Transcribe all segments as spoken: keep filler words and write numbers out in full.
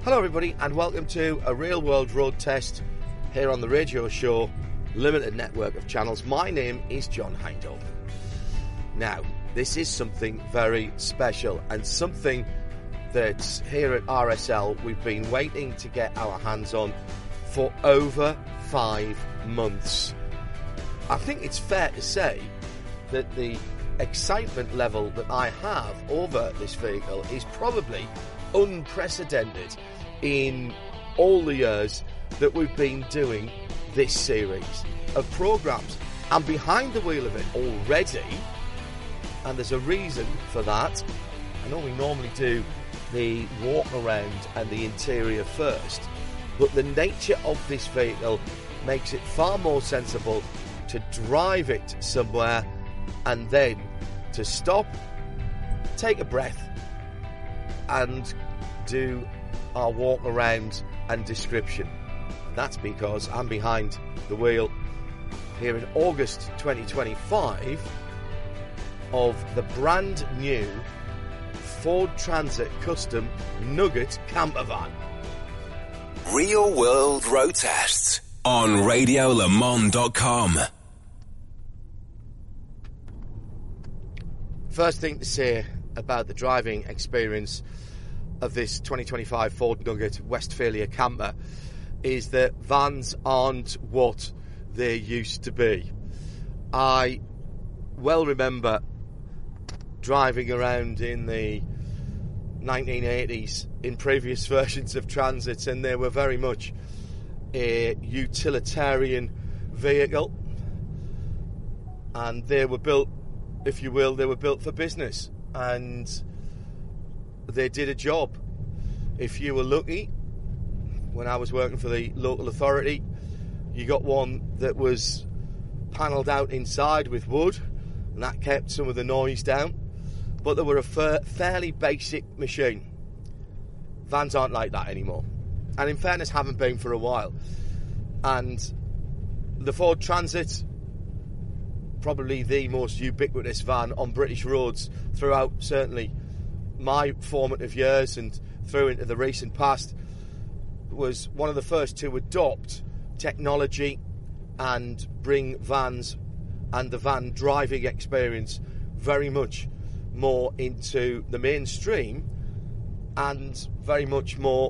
Hello everybody and welcome to a real world road test here on the radio show Limited Network of Channels. My name is John Heindel. Now, this is something very special and something that here at R S L we've been waiting to get our hands on for over five months. I think it's fair to say that the excitement level that I have over this vehicle is probably unprecedented in all the years that we've been doing this series of programmes. I'm behind the wheel of it already, and there's a reason for that. I know we normally do the walk around and the interior first, but the nature of this vehicle makes it far more sensible to drive it somewhere and then to stop, take a breath and do our walk around and description. That's because I'm behind the wheel here in August twenty twenty-five of the brand new Ford Transit Custom Nugget camper van. Real World Road Tests on radio le mans dot com. First thing to say about the driving experience of this twenty twenty-five Ford Nugget Westphalia camper is that vans aren't what they used to be. I well remember driving around in the nineteen eighties in previous versions of Transits, and they were very much a utilitarian vehicle, and they were built, if you will, they were built for business, and they did a job. If you were lucky, when I was working for the local authority, you got one that was panelled out inside with wood, and that kept some of the noise down, but they were a fa- fairly basic machine. Vans aren't like that anymore, and in fairness haven't been for a while. And the Ford Transit, probably the most ubiquitous van on British roads throughout certainly my formative years and through into the recent past, was one of the first to adopt technology and bring vans and the van driving experience very much more into the mainstream and very much more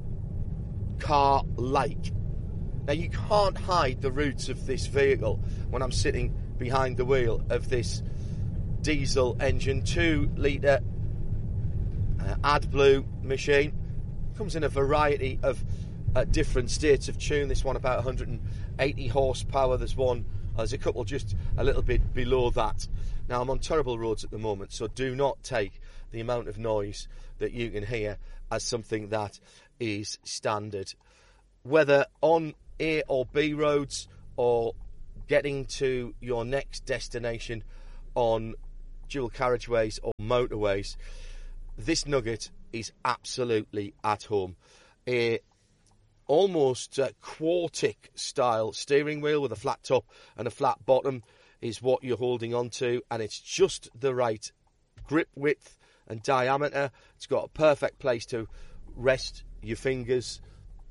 car-like. Now, you can't hide the roots of this vehicle when I'm sitting behind the wheel of this diesel engine, two litre uh, AdBlue machine. Comes in a variety of uh, different states of tune. This one about one hundred eighty horsepower. There's one, uh, there's a couple just a little bit below that. Now, I'm on terrible roads at the moment, so do not take the amount of noise that you can hear as something that is standard. Whether on A or B roads or getting to your next destination on dual carriageways or motorways, this Nugget is absolutely at home. A almost uh, Quartic style steering wheel with a flat top and a flat bottom is what you're holding on to, and it's just the right grip width and diameter. It's got a perfect place to rest your fingers,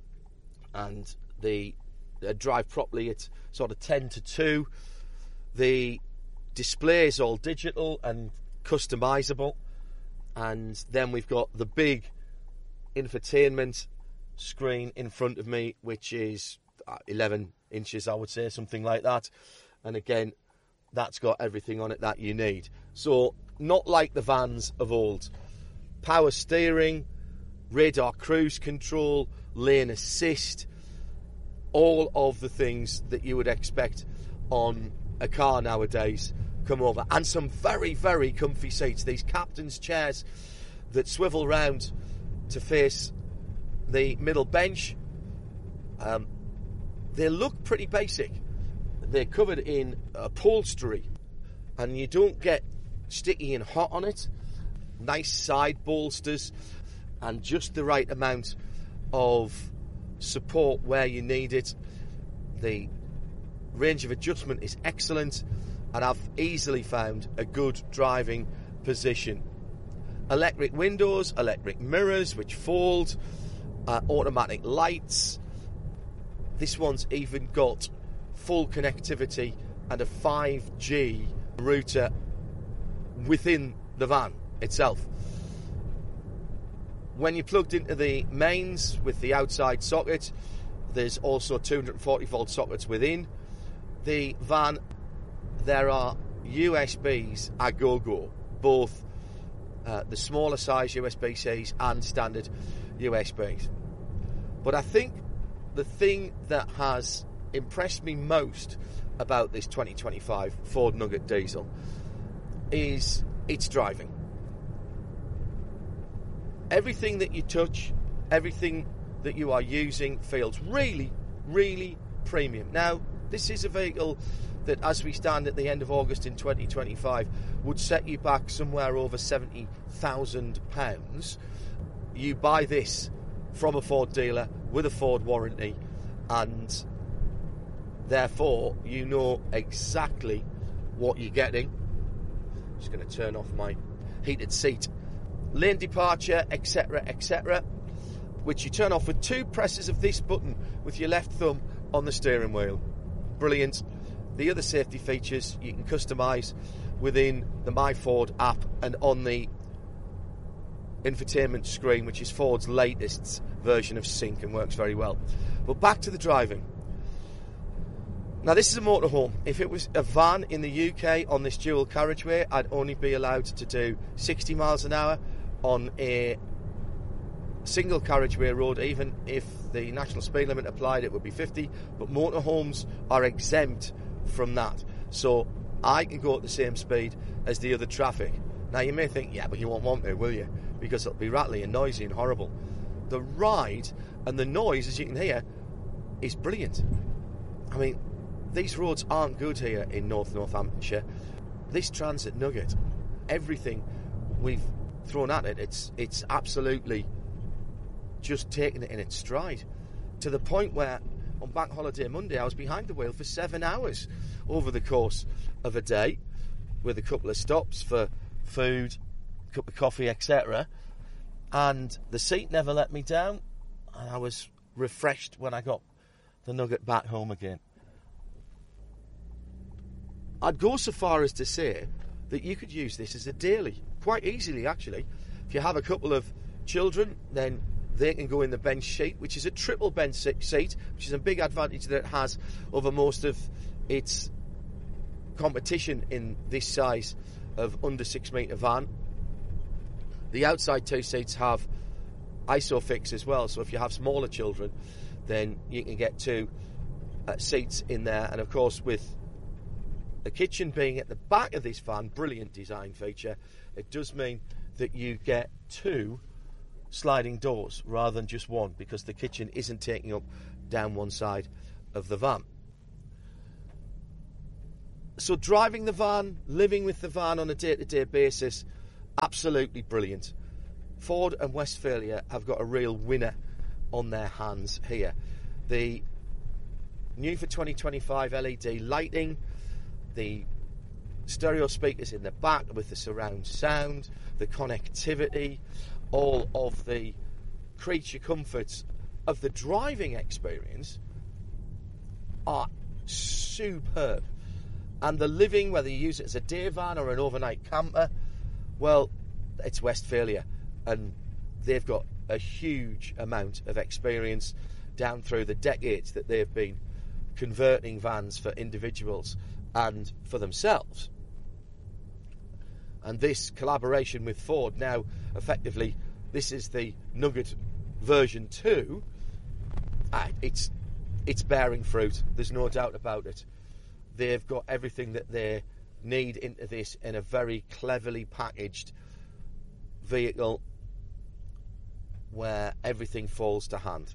and the uh, drive properly. It's sort of ten to two. The display is all digital and customizable. And then we've got the big infotainment screen in front of me, which is eleven inches, I would say, something like that. And again, that's got everything on it that you need. So, not like the vans of old. Power steering, radar cruise control, lane assist, all of the things that you would expect on a car nowadays come over, and some very, very comfy seats. These captain's chairs that swivel round to face the middle bench, um, they look pretty basic. They're covered in upholstery, and you don't get sticky and hot on it. Nice side bolsters, and just the right amount of support where you need it. The range of adjustment is excellent, and I've easily found a good driving position. Electric windows, electric mirrors which fold, uh, automatic lights. This one's even got full connectivity and a five G router within the van itself. When you're plugged into the mains with the outside socket, there's also two hundred forty volt sockets within the van. There are U S Bs a go-go, both uh, the smaller size U S B Cs and standard U S Bs. But I think the thing that has impressed me most about this twenty twenty-five Ford Nugget diesel is its driving. Everything that you touch, everything that you are using feels really, really premium. Now, this is a vehicle that, as we stand at the end of August in twenty twenty-five, would set you back somewhere over seventy thousand pounds. You buy this from a Ford dealer with a Ford warranty, and therefore you know exactly what you're getting. Just going to turn off my heated seat. Lane departure, etc, et cetera, which you turn off with two presses of this button with your left thumb on the steering wheel. Brilliant. The other safety features you can customise within the My Ford app and on the infotainment screen, which is Ford's latest version of Sync and works very well. But back to the driving. Now, this is a motorhome. If it was a van in the U K on this dual carriageway, I'd only be allowed to do sixty miles an hour. On a single carriageway road, even if the national speed limit applied, it would be fifty. But motorhomes are exempt from that. So I can go at the same speed as the other traffic. Now, you may think, yeah, but you won't want to, will you? Because it'll be rattly and noisy and horrible. The ride and the noise, as you can hear, is brilliant. I mean, these roads aren't good here in North Northamptonshire. This Transit Nugget, everything we've thrown at it, it's it's absolutely just taking it in its stride, to the point where on Bank Holiday Monday I was behind the wheel for seven hours over the course of a day, with a couple of stops for food, a cup of coffee, et cetera. And the seat never let me down, and I was refreshed when I got the Nugget back home again. I'd go so far as to say that you could use this as a daily, quite easily actually. If you have a couple of children, then they can go in the bench seat, which is a triple bench seat, which is a big advantage that it has over most of its competition in this size of under six metre van. The outside two seats have ISOFIX as well, so if you have smaller children, then you can get two uh, seats in there. And of course, with the kitchen being at the back of this van, brilliant design feature, it does mean that you get two sliding doors rather than just one, because the kitchen isn't taking up down one side of the van. So driving the van, living with the van on a day-to-day basis, absolutely brilliant. Ford and Westphalia have got a real winner on their hands here. The new for twenty twenty-five L E D lighting, the stereo speakers in the back with the surround sound, the connectivity, all of the creature comforts of the driving experience are superb. And the living, whether you use it as a day van or an overnight camper, well, it's Westphalia, and they've got a huge amount of experience down through the decades that they've been converting vans for individuals and for themselves. And this collaboration with Ford, now effectively this is the Nugget version two, uh, it's it's bearing fruit, there's no doubt about it. They've got everything that they need into this in a very cleverly packaged vehicle where everything falls to hand.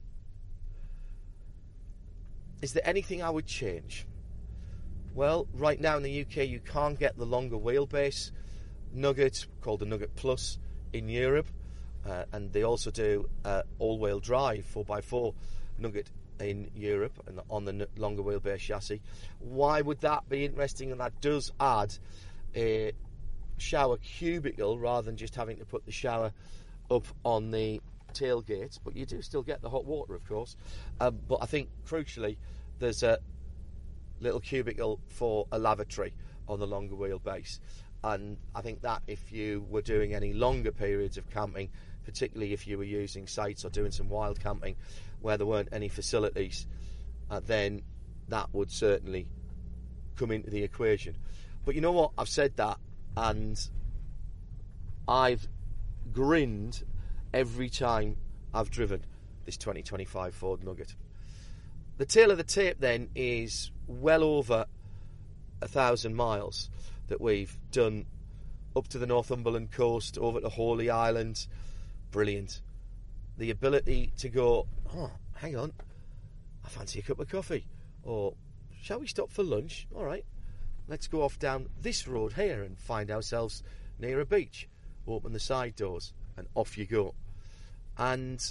Is there anything I would change? Well, right now in the U K you can't get the longer wheelbase Nugget, called the Nugget Plus, in Europe, uh, and they also do uh, all-wheel drive four by four Nugget in Europe and on the longer wheelbase chassis. Why would that be interesting? And that does add a shower cubicle rather than just having to put the shower up on the tailgate, but you do still get the hot water, of course. Um, but I think, crucially, there's a little cubicle for a lavatory on the longer wheelbase. And I think that if you were doing any longer periods of camping, particularly if you were using sites or doing some wild camping where there weren't any facilities, uh, then that would certainly come into the equation. But you know what? I've said that, and I've grinned every time I've driven this twenty twenty-five Ford Nugget. The tail of the tape then is well over a thousand miles that we've done up to the Northumberland coast, over to Holy Island. Brilliant. The ability to go, oh, hang on, I fancy a cup of coffee. Or, shall we stop for lunch? All right, let's go off down this road here and find ourselves near a beach. Open the side doors and off you go. And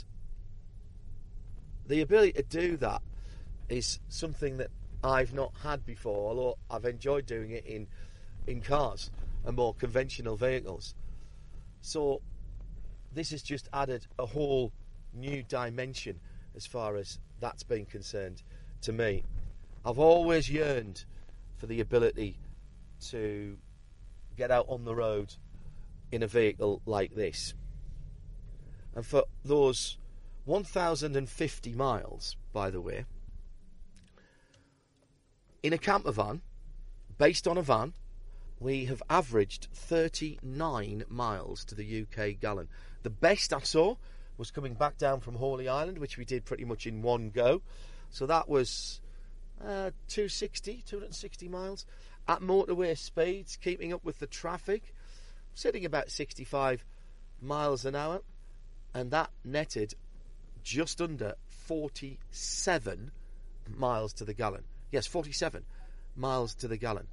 the ability to do that is something that I've not had before, although I've enjoyed doing it in, in cars and more conventional vehicles. So this has just added a whole new dimension as far as that's been concerned to me. I've always yearned for the ability to get out on the road in a vehicle like this. And for those one thousand fifty miles, by the way, in a camper van, based on a van, we have averaged thirty-nine miles to the U K gallon. The best I saw was coming back down from Holy Island, which we did pretty much in one go. So that was uh, two hundred sixty, two hundred sixty miles at motorway speeds, keeping up with the traffic, sitting about sixty-five miles an hour, and that netted just under forty-seven miles to the gallon. Yes, forty-seven miles to the gallon.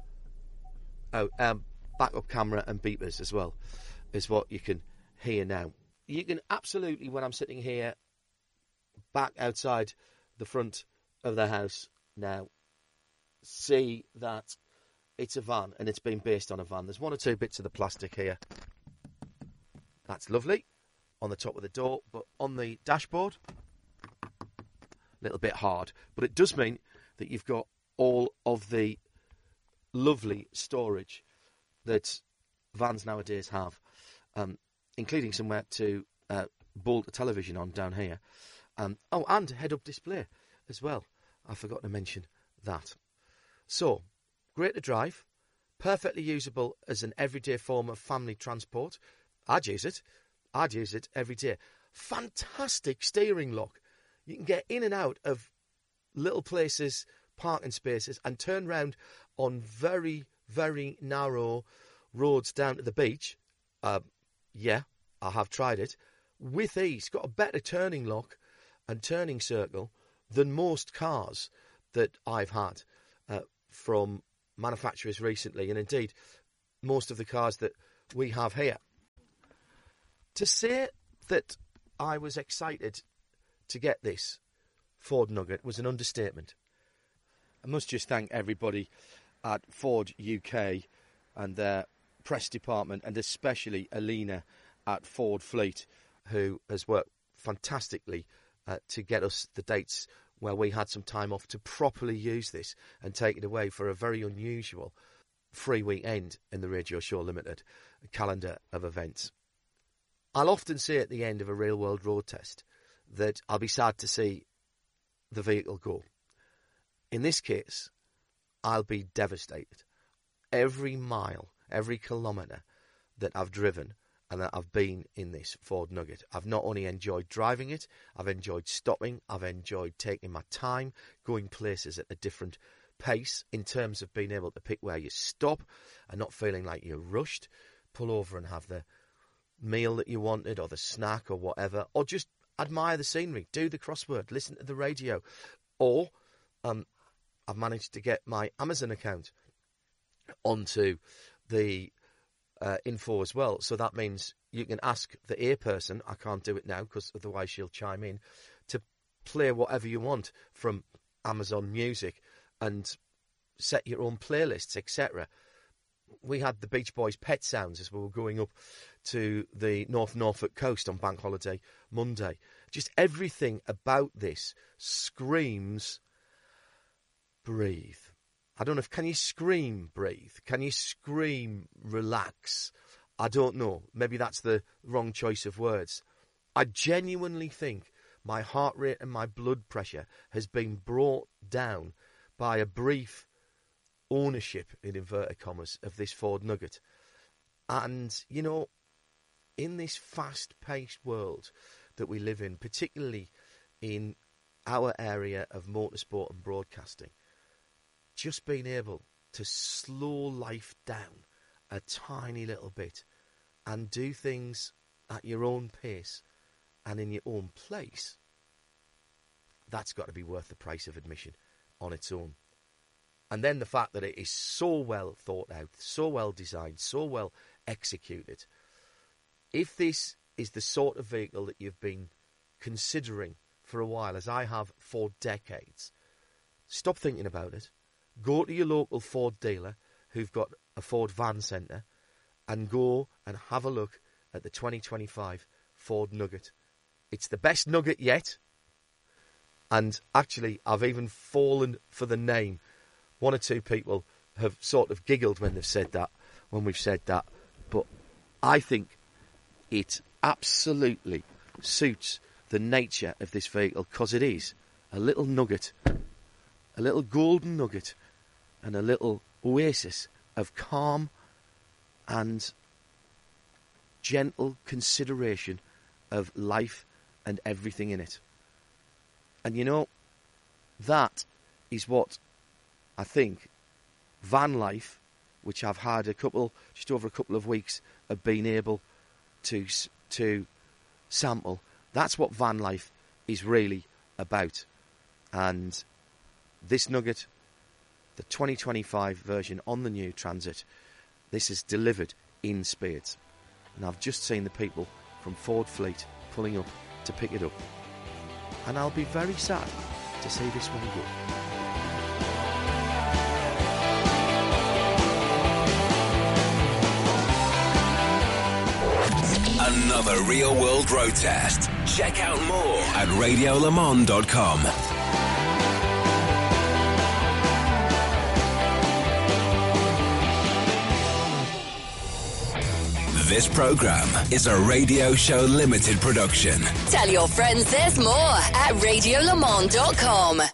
Oh, um, backup camera and beepers as well is what you can hear now. You can absolutely, when I'm sitting here back outside the front of the house now, see that it's a van and it's been based on a van. There's one or two bits of the plastic here. That's lovely on the top of the door, but on the dashboard, a little bit hard. But it does mean that you've got all of the lovely storage that vans nowadays have, um, including somewhere to uh, bolt a television on down here. Um, oh, and head-up display as well. I forgot to mention that. So, great to drive, perfectly usable as an everyday form of family transport. I'd use it. I'd use it every day. Fantastic steering lock. You can get in and out of little places, parking spaces, and turn round on very, very narrow roads down to the beach. Uh, yeah, I have tried it. With ease. Got a better turning lock and turning circle than most cars that I've had uh, from manufacturers recently, and indeed most of the cars that we have here. To say that I was excited to get this Ford Nugget was an understatement. I must just thank everybody at Ford U K and their press department, and especially Alina at Ford Fleet, who has worked fantastically uh, to get us the dates where we had some time off to properly use this and take it away for a very unusual free weekend in the Radio Show Limited calendar of events. I'll often say at the end of a real-world road test that I'll be sad to see the vehicle go. In this case, I'll be devastated. Every mile, every kilometre that I've driven and that I've been in this Ford Nugget, I've not only enjoyed driving it, I've enjoyed stopping, I've enjoyed taking my time, going places at a different pace in terms of being able to pick where you stop and not feeling like you're rushed, pull over and have the meal that you wanted or the snack or whatever, or just admire the scenery, do the crossword, listen to the radio. Or um, I've managed to get my Amazon account onto the uh, info as well. So that means you can ask the ear person, I can't do it now because otherwise she'll chime in, to play whatever you want from Amazon Music and set your own playlists, et cetera. we had the Beach Boys Pet Sounds as we were going up to the North Norfolk coast on Bank Holiday Monday. Just everything about this screams breathe. I don't know if, can you scream breathe? Can you scream relax? I don't know. Maybe that's the wrong choice of words. I genuinely think my heart rate and my blood pressure has been brought down by a brief ownership, in inverted commas, of this Ford Nugget. And, you know, in this fast-paced world that we live in, particularly in our area of motorsport and broadcasting, just being able to slow life down a tiny little bit and do things at your own pace and in your own place, that's got to be worth the price of admission on its own. And then the fact that it is so well thought out, so well designed, so well executed. If this is the sort of vehicle that you've been considering for a while, as I have for decades, stop thinking about it. Go to your local Ford dealer who've got a Ford Van Centre and go and have a look at the twenty twenty-five Ford Nugget. It's the best Nugget yet. And actually, I've even fallen for the name. One or two people have sort of giggled when they've said that, when we've said that. But I think it absolutely suits the nature of this vehicle, because it is a little nugget, a little golden nugget, and a little oasis of calm and gentle consideration of life and everything in it. And you know, that is what I think van life, which I've had a couple, just over a couple of weeks of being able to to sample, that's what van life is really about. And this Nugget, the twenty twenty-five version on the new Transit, this is delivered in spades. And I've just seen the people from Ford Fleet pulling up to pick it up. And I'll be very sad to see this one go. Another Real World Road Test. Check out more at radio le mans dot com. This program is a Radio Show Limited production. Tell your friends there's more at radio le mans dot com.